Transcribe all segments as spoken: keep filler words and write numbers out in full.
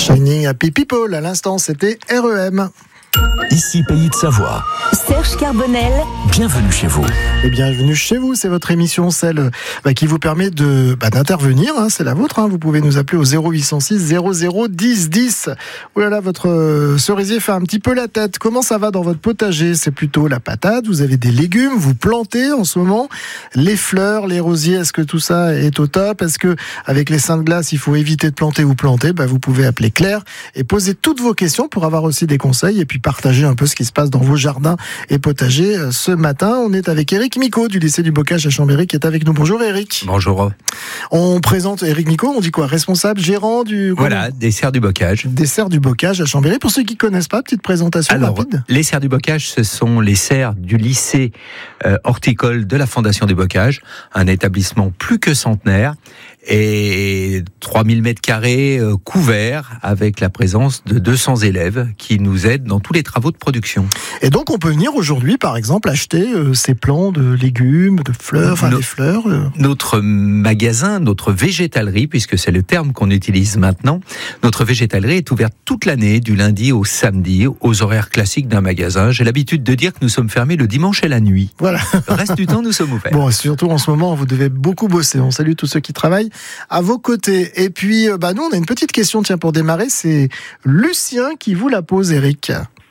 Shining Happy People, à l'instant, c'était R E M. Ici Pays de Savoie. Serge Carbonel. Bienvenue chez vous. Et bienvenue chez vous, c'est votre émission, celle bah, qui vous permet de bah, d'intervenir, hein, c'est la vôtre, hein. Vous pouvez nous appeler au zéro huit cent six zéro zéro dix dix. Oh là là, votre euh, cerisier fait un petit peu la tête. Comment ça va dans votre potager? C'est plutôt la patate, vous avez des légumes, vous plantez en ce moment, les fleurs, les rosiers, est-ce que tout ça est au top? Est-ce que avec les seins de glace, il faut éviter de planter ou planter? Bah, vous pouvez appeler Claire et poser toutes vos questions pour avoir aussi des conseils et puis partager un peu ce qui se passe dans vos jardins et potagers. Ce matin, on est avec Éric Micot du lycée du Bocage à Chambéry qui est avec nous. Bonjour Éric. Bonjour. On présente Éric Micot, on dit quoi? Responsable, gérant du... Voilà, des serres du Bocage. Des serres du Bocage à Chambéry. Pour ceux qui ne connaissent pas, petite présentation Alors, rapide. Les serres du Bocage, ce sont les serres du lycée euh, horticole de la Fondation du Bocage, un établissement plus que centenaire et trois mille mètres carrés euh, couverts avec la présence de deux cents élèves qui nous aident dans tous les travaux de production. Et donc on peut venir aujourd'hui par exemple acheter euh, ces plants de légumes, de fleurs, enfin No- des fleurs. Euh... Notre magasin, notre végétalerie, puisque c'est le terme qu'on utilise maintenant, notre végétalerie est ouverte toute l'année, du lundi au samedi, aux horaires classiques d'un magasin. J'ai l'habitude de dire que nous sommes fermés le dimanche et la nuit. Voilà. Le reste du temps, nous sommes ouverts. Bon, surtout en ce moment, vous devez beaucoup bosser. On salue tous ceux qui travaillent à vos côtés. Et puis, euh, bah nous, on a une petite question, tiens, pour démarrer. C'est Lucien qui vous la pose, Éric.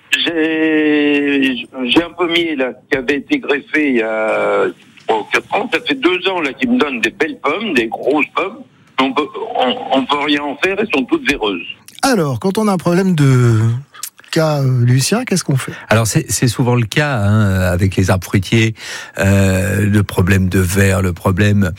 J'ai, j'ai un pommier là qui avait été greffé il y a trois ou quatre ans. Ça fait deux ans là qu'il me donne des belles pommes, des grosses pommes. On peut, on, on peut rien en faire, elles sont toutes véreuses. Alors, quand on a un problème de cas, euh, Lucien, qu'est-ce qu'on fait? Alors c'est, c'est souvent le cas hein, avec les arbres fruitiers, euh, le problème de verre, le problème...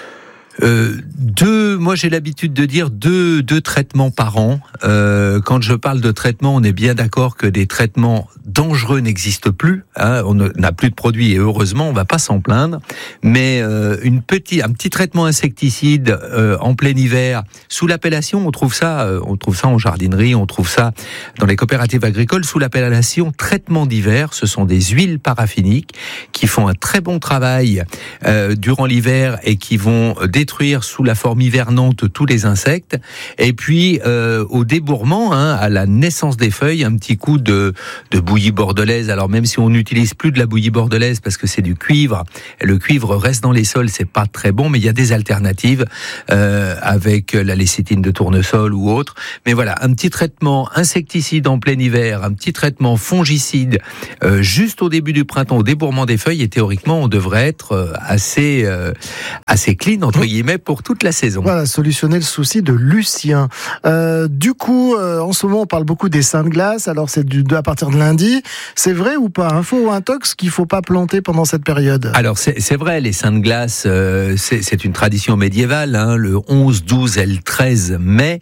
Euh, deux, moi j'ai l'habitude de dire deux, deux traitements par an. Euh, quand je parle de traitement, on est bien d'accord que des traitements dangereux n'existent plus. Hein, on n'a plus de produits et heureusement, on va pas s'en plaindre. Mais euh, une petite, un petit traitement insecticide euh, en plein hiver, sous l'appellation, on trouve ça, euh, on trouve ça en jardinerie, on trouve ça dans les coopératives agricoles sous l'appellation traitement d'hiver. Ce sont des huiles paraffiniques qui font un très bon travail euh, durant l'hiver et qui vont détruire sous la forme hivernante tous les insectes. Et puis euh, au débourrement, hein, à la naissance des feuilles, un petit coup de, de bouillie bordelaise. Alors même si on n'utilise plus de la bouillie bordelaise parce que c'est du cuivre, et le cuivre reste dans les sols, c'est pas très bon, mais il y a des alternatives euh, avec la lécithine de tournesol ou autre. Mais voilà, un petit traitement insecticide en plein hiver, un petit traitement fongicide euh, juste au début du printemps, au débourrement des feuilles, et théoriquement on devrait être euh, assez euh, assez clean entre guillemets pour toute la saison. Voilà, solutionner le souci de Lucien. Euh, du coup, euh, en ce moment, on parle beaucoup des seins de glace. Alors, c'est du, de, à partir de lundi. C'est vrai ou pas? Info ou intox qu'il faut pas planter pendant cette période? Alors, c'est, c'est vrai, les seins de glace, euh, c'est, c'est une tradition médiévale. Hein, le onze, douze et le treize mai.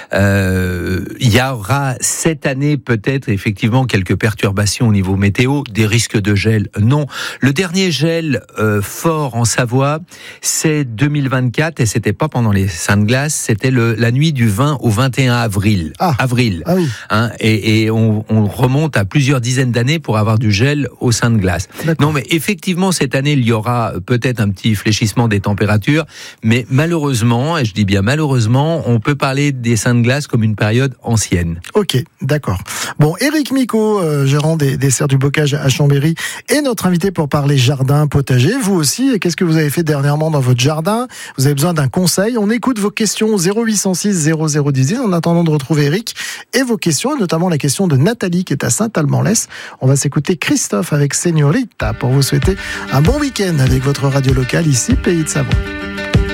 Euh, il y aura cette année peut-être effectivement quelques perturbations au niveau météo. Des risques de gel, non. Le dernier gel euh, fort en Savoie, c'est deux mille vingt-quatre et c'était pas pendant les seins de glace, c'était le, la nuit du vingt au vingt et un avril. Ah, avril. Ah oui. Hein, et, et on, on remonte à plusieurs dizaines d'années pour avoir du gel au sein de glace. D'accord. Non, mais effectivement, cette année, il y aura peut-être un petit fléchissement des températures, mais malheureusement, et je dis bien malheureusement, on peut parler des seins de glace comme une période ancienne. Ok, d'accord. Bon, Éric Micot, euh, gérant des, des serres du Bocage à Chambéry, est notre invité pour parler jardin, potager. Vous aussi, qu'est-ce que vous avez fait dernièrement dans votre jardin? Vous avez besoin d'un conseil? On écoute vos questions au zéro huit cent six zéro zéro dix dix en attendant de retrouver Éric et vos questions, notamment la question de Nathalie qui est à Saint-Alban-l'Est. On va s'écouter Christophe avec Señorita pour vous souhaiter un bon week-end avec votre radio locale ici, Pays de Savoie.